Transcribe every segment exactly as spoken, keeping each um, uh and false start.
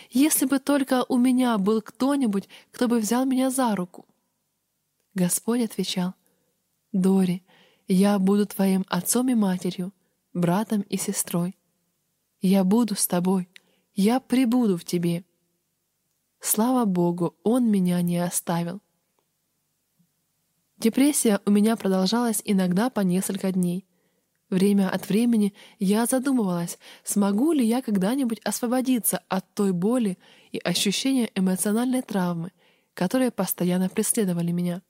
Если бы только у меня был кто-нибудь, кто бы взял меня за руку. Господь отвечал: «Дори, я буду твоим отцом и матерью, братом и сестрой. Я буду с тобой, я пребуду в тебе». Слава Богу, Он меня не оставил. Депрессия у меня продолжалась иногда по несколько дней. Время от времени я задумывалась, смогу ли я когда-нибудь освободиться от той боли и ощущения эмоциональной травмы, которые постоянно преследовали меня.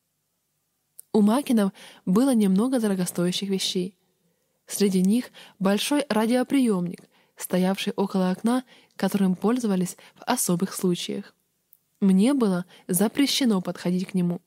У Макинов было немного дорогостоящих вещей. Среди них большой радиоприемник, стоявший около окна, которым пользовались в особых случаях. Мне было запрещено подходить к нему.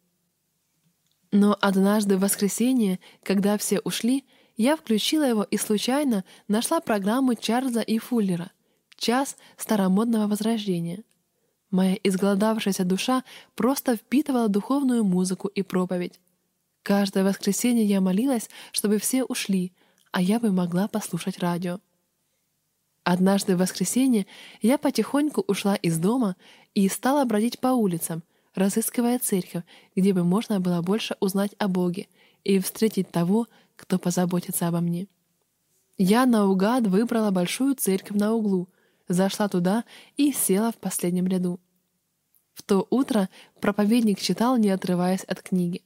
Но однажды в воскресенье, когда все ушли, я включила его и случайно нашла программу Чарльза и Фуллера «Час старомодного возрождения». Моя изголодавшаяся душа просто впитывала духовную музыку и проповедь. Каждое воскресенье я молилась, чтобы все ушли, а я бы могла послушать радио. Однажды в воскресенье я потихоньку ушла из дома и стала бродить по улицам, разыскивая церковь, где бы можно было больше узнать о Боге и встретить того, кто позаботится обо мне. Я наугад выбрала большую церковь на углу, зашла туда и села в последнем ряду. В то утро проповедник читал, не отрываясь от книги.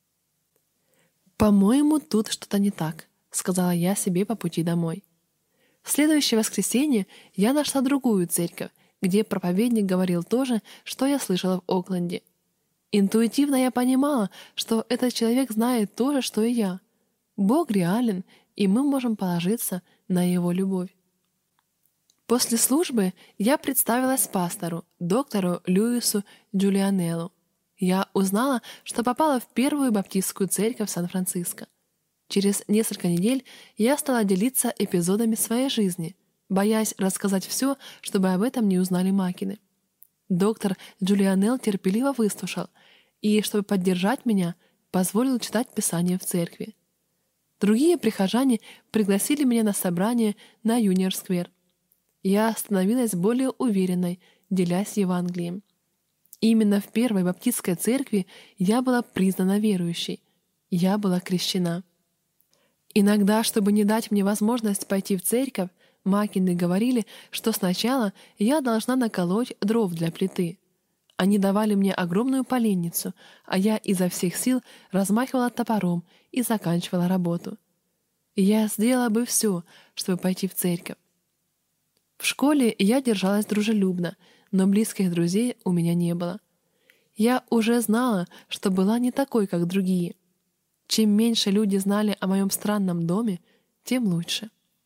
«По-моему, тут что-то не так», — сказала я себе по пути домой. В следующее воскресенье я нашла другую церковь, где проповедник говорил то же, что я слышала в Окленде. Интуитивно я понимала, что этот человек знает то же, что и я. Бог реален, и мы можем положиться на Его любовь. После службы я представилась пастору, доктору Льюису Джулианеллу. Я узнала, что попала в первую баптистскую церковь Сан-Франциско. Через несколько недель я стала делиться эпизодами своей жизни, боясь рассказать все, чтобы об этом не узнали Макины. Доктор Джулианелл терпеливо выслушал и, чтобы поддержать меня, позволил читать Писание в церкви. Другие прихожане пригласили меня на собрание на Юниор-сквер. Я становилась более уверенной, делясь Евангелием. Именно в первой баптистской церкви я была признана верующей. Я была крещена. Иногда, чтобы не дать мне возможность пойти в церковь, Макины говорили, что сначала я должна наколоть дров для плиты. Они давали мне огромную поленницу, а я изо всех сил размахивала топором и заканчивала работу. Я сделала бы все, чтобы пойти в церковь. В школе я держалась дружелюбно, но близких друзей у меня не было. Я уже знала, что была не такой, как другие. Чем меньше люди знали о моем странном доме, тем лучше.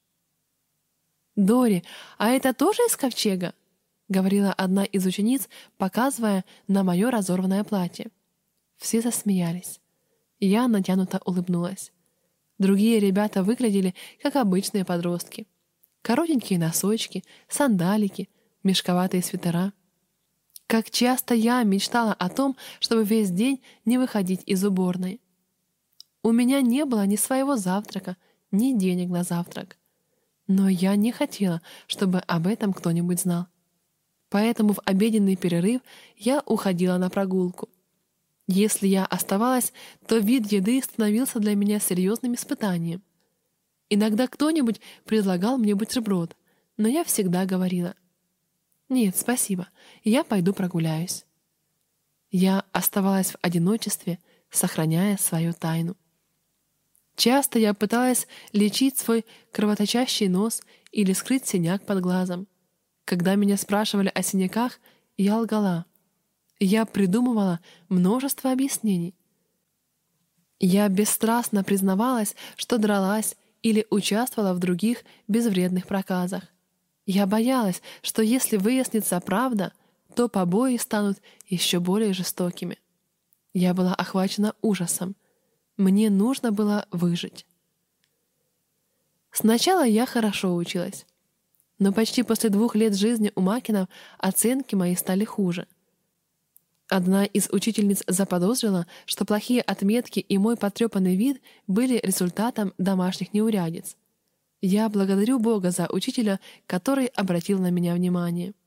«Дори, а это тоже из ковчега?» — говорила одна из учениц, показывая на мое разорванное платье. Все засмеялись. Я натянуто улыбнулась. Другие ребята выглядели, как обычные подростки. Коротенькие носочки, сандалики, мешковатые свитера. Как часто я мечтала о том, чтобы весь день не выходить из уборной. У меня не было ни своего завтрака, ни денег на завтрак. Но я не хотела, чтобы об этом кто-нибудь знал. Поэтому в обеденный перерыв я уходила на прогулку. Если я оставалась, то вид еды становился для меня серьезным испытанием. Иногда кто-нибудь предлагал мне бутерброд, но я всегда говорила: «Нет, спасибо, я пойду прогуляюсь». Я оставалась в одиночестве, сохраняя свою тайну. Часто я пыталась лечить свой кровоточащий нос или скрыть синяк под глазом. Когда меня спрашивали о синяках, я лгала. Я придумывала множество объяснений. Я бесстрастно признавалась, что дралась или участвовала в других безвредных проказах. Я боялась, что если выяснится правда, то побои станут еще более жестокими. Я была охвачена ужасом. Мне нужно было выжить. Сначала я хорошо училась, но почти после двух лет жизни у Макинов оценки мои стали хуже. Одна из учительниц заподозрила, что плохие отметки и мой потрепанный вид были результатом домашних неурядиц. Я благодарю Бога за учителя, который обратил на меня внимание.